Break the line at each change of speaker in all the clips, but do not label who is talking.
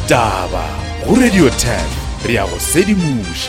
Taba go Radio 10 re a go sedimoša.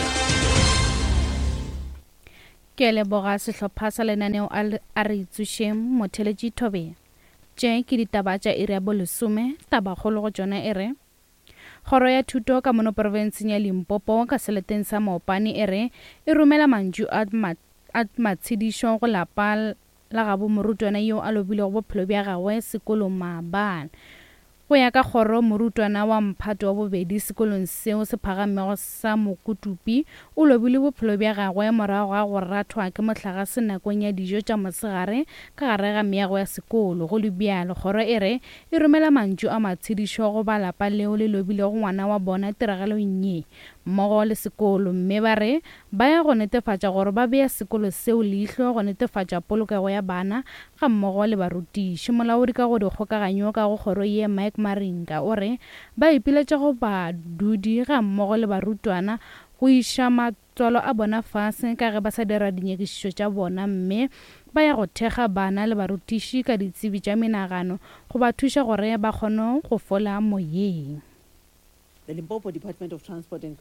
Ke leboga sehlopha sa lenaneo a re itsušeng motheletši Thobela. Tše ke ditaba tša iri ya bolesome, taba kgolo go tšona e re Kgoro ya thuto ka mono provinseng ya Limpopo ka seleteng sa Maopane e re e romela mantšu a matshedišo go lapa la gabo morutwana yo a lobilego bophelo bja gagwe sekolong Maabane. Go ya ka kgoro, morutwana wa mphato wa bobedi sekolong seo se phagamego sa Mokotupi o lobile bophelo bja gagwe morago ga go rathwa ke mohlagase nakong ya dijo tša mosegare ka gare ga meago ya sekolo. Go le bjalo, kgoro e re e romela mantšu a matshedišo go ba lapa leo le lobilego ngwana wa bona tiragalong ye mmogo le sekolo, mme ba re ba ya go netefatša gore ba bea sekolo seo leihlo go netefatša polokego ya bana ga mmogo le barutiši. Molaodi ka go dikgokaganyo ka go kgoro ye Mike Maringa o re ba ipiletša go badudi ga mmogo le barutwana go iša matswalo a bona fase ka ge ba sa dira dinyekišišo tša bona, mme ba ya go thekga bana le barutiši ka ditsebi tša menagano go ba thuša gore ba kgone go fola moyeng.
The Limpopo Department of Transport and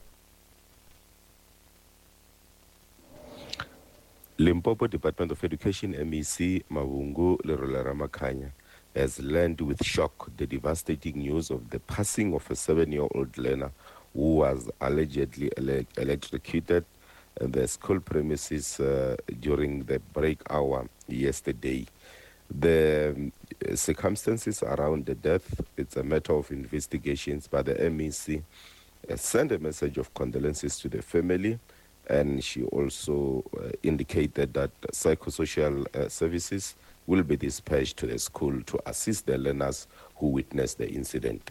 Limpopo Department of Education MEC Mavungu Lerolera Makanya has learned with shock the devastating news of the passing of a 7-year-old learner who was allegedly electrocuted in the school premises during the break hour yesterday. The circumstances around the death, it's a matter of investigations, but the MEC sent a message of condolences to the family, and she also indicated that psychosocial services will be dispatched to the school to assist the learners who witnessed the incident.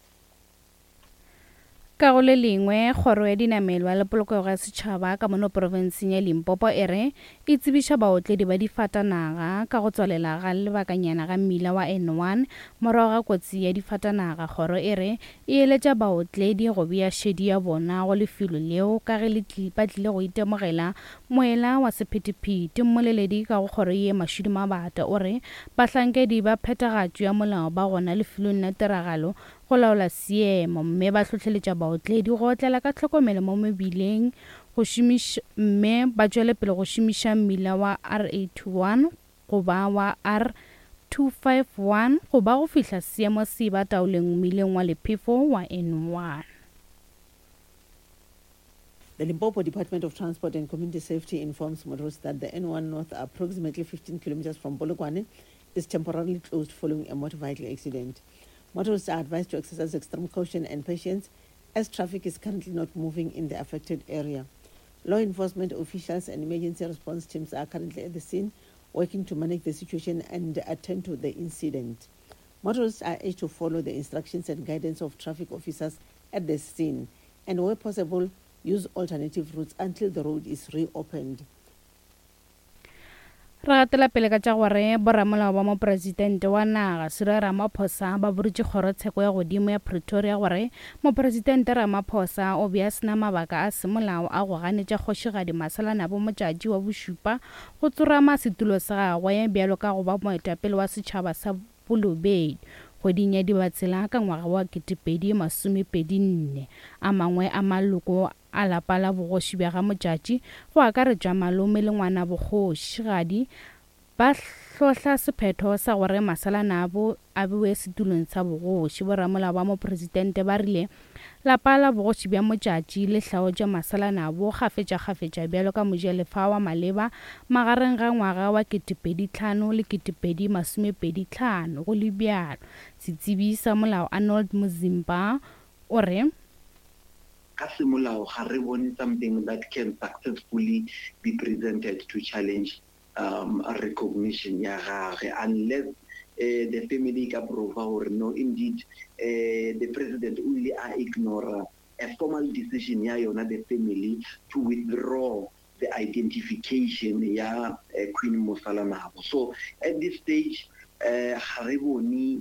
Ka go le lengwe, kgoro ya dinamelwa le polokego ya setšhaba ka mono provinseng ya Limpopo e re e tsebiša baotledi ba difatanaga ka go tswalela ga lebakanyana ga mmila wa N1 morago ga kotsi ya difatanaga. Kgoro e re e eletša baotledi go bea šedi ya bona go lefelo leo ka ge ba tlile go itemogela moela wa sephethephethe. Mmoleledi ka go kgoro ye Mashudu Mabata o re bahlankedi ba phethagatšo ya molao ba gona lefelong la tiragalo go laola seemo, mme ba tlhotlheletša baotledi go otlela ka tlhokomelo mo mebileng mme ba tšwele pele go šomiša mmila wa R821 goba wa R251 goba go fihla seemo se ba taoleng mmileng wa Lephefo wa N1.
The Limpopo Department of Transport and Community Safety informs motorists that the N1 North, approximately 15 kilometers from Polokwane, is temporarily closed following a motor vehicle accident. Motorists are advised to exercise extreme caution and patience as traffic is currently not moving in the affected area. Law enforcement officials and emergency response teams are currently at the scene working to manage the situation and attend to the incident. Motorists are urged to follow the instructions and guidance of traffic officers at the scene and where possible use alternative routes until the road is reopened.
Re gatela pele ka tša gore boramolao ba mopresidente wa naga Cyril Ramaphosa ba borutše kgorotsheko ya godimo ya Pretoria gore mopresidente Ramaphosa o bea sena mabaka a semolao a go ganetša kgošigadi Masalanabo motšatši wa bošupa go tsorama setulo sa gagwe bjalo ka go ba moetapele wa setšhaba sa Bolobedu kgweding ya Dibatsela ka ngwaga wa 2024. A mangwe a maloko a lapa la bogoši bja ga motšatši go akaretša malome le ngwana bogošigadi ba hlohla sephetho sa gore Masalanabo a bewe setulong sa bogoši. Boramolao ba mopresidente ba rile lapa la bogoši bja motšatši le hlaotša Masalanabo kgafetša bjalo ka mojalefa wa maleba magareng ga ngwaga wa 2005 le 2025. Go le bjalo, setsebi sa molao Arnold Muzimba o re
ka semolao ga re bone something that can successfully be presented to challenge a recognition ya gage unless the family ka prova gore no indeed the president only ignore a formal decision ya yona the family to withdraw the identification ya Queen Masalanabo. So at this stage ga re bone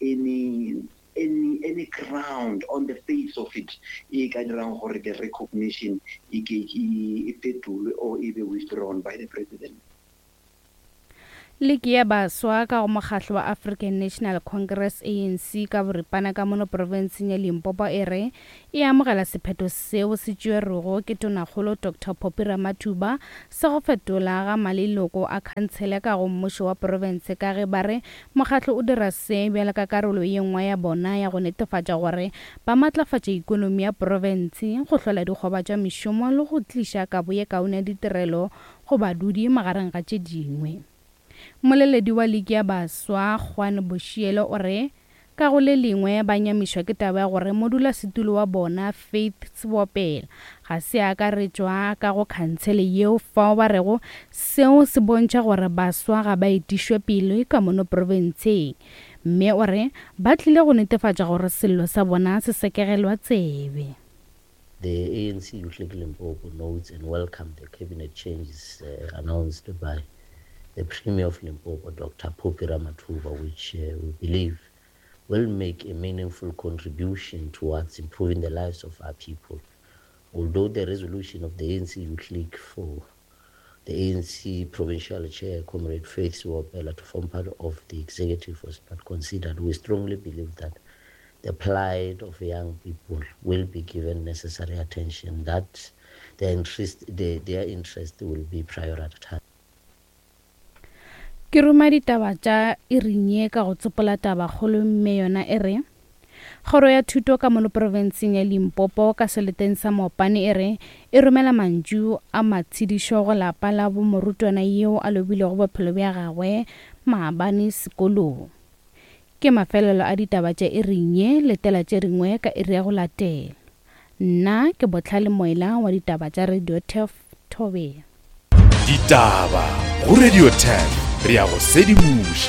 any ground on the face of it e ka dirang gore the recognition e fetolwe or e be withdrawn by the president.
Liki ya baswa ka go mokgatlo wa African National Congress ANC ka boripana ka mono province ya Limpopo ere e amogela sephetho seo se tšerwego ke tonakgolo Dr. Phophi Ramathuba sa go fetola ga maleloko a khantsele ka go mmušo wa province ka ge bare mokgatlo o dira se bjale ka karolo ye nngwe ya bona ya go netefatša gore ba matlafatša ikonomi ya province go hlola dikgoba tša mešomo le go tliša kabo ye kaone ya ditirelo go badudi magareng ga tše dingwe. Moleledi wa Liki ya baswa Juan Boshielo o re ka go le lengwe ba nyamišwa ke taba ya gore modula setulo wa bona Faith Sebopela ga se akaretšwa ka go khantsele yeo fao ba rego seo se bontšha gore baswa ga ba etišwe pele ka mono provinceng, mme o re ba tlile go netefatša gore sello sa bona se sekegelwa tsebe.
The ANC Youth League Limpopo notes and welcomes the cabinet changes announced by the Premier of Limpopo, Dr. Phophi Ramathuba, which we believe will make a meaningful contribution towards improving the lives of our people. Although the resolution of the ANC Youth League for the ANC Provincial Chair, Comrade Faith Sebopela, to form part of the executive was not considered, we strongly believe that the plight of young people will be given necessary attention, that their interest will be prioritized.
Ke ruma ditaba tša irinye ka go tsopola taba kgolo mme yona ere kgoro ya thuto ka mono provinceng ya Limpopo ka seleteng sa Mopane ere e romela mantšu a matshedišo go lapa la bomorutwana yeo a lobilego bophelo bja gagwe maabane sekolong. Ke mafelelo a ditaba tša irinye letela tše ringwe ka iri ya go latela. Nna ke Botlhale Moela wa ditaba tša Radio TEF Thobela.
Ditaba go Radio TEF ria go sedimusha.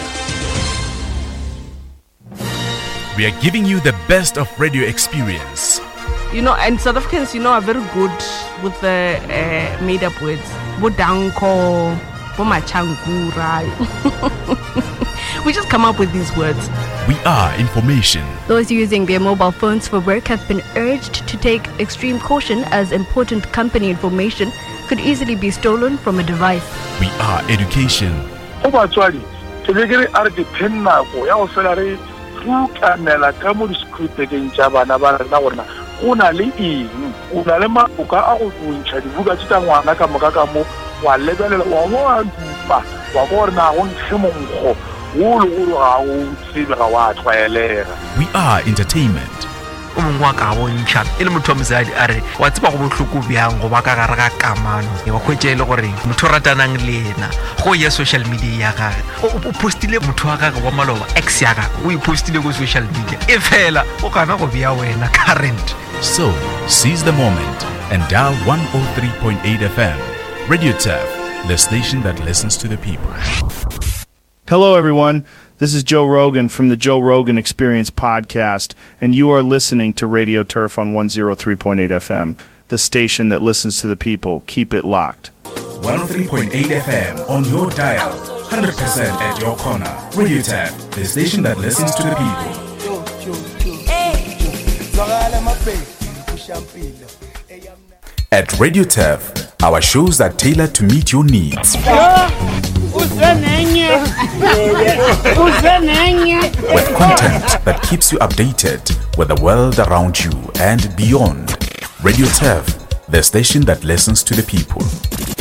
We are giving you the best of radio experience.
And South Africans, are very good with the made-up words. Bodanko, bomachangura. We just come up with these words.
We are information.
Those using their mobile phones for work have been urged to take extreme caution as important company information could easily be stolen from a device.
We are education.
Obatswadi tebekere a re dipennako ya go fela re rutanela ka mo diskripteng tša bana ba rena gorena go na le eng, o na le mafoka a go bontšha dibuka tša ngwana ka moka ka mo wa lebelela wa mo a dupa wa go re na go ntshe monkgo wo le gore ga o tsebe ga wa tlwaelega.
We are entertainment.
o mongwe wa ka bontšha e le motho wa mosadi a re wa tseba go bohloko bjang go ba ka gare ga kamano wa hwetša e le gore motho o ratanang le ena go ya social media ya gage o postile motho wa gage wa maloba ex ya gage o ipostile go social media e fela o gana go bea wena current.
So seize the moment and dial 103.8 FM. Radio TEF, the station that listens to the people.
Hello everyone, this is Joe Rogan from the Joe Rogan Experience podcast, and you are listening to Radio Turf on 103.8 FM, the station that listens to the people. Keep it locked.
103.8 FM on your dial, 100% at your corner. Radio TEF, the station that listens to the people. At Radio TEF, our shows are tailored to meet your needs. With content that keeps you updated with the world around you and beyond. Radio TEF, the station that listens to the people.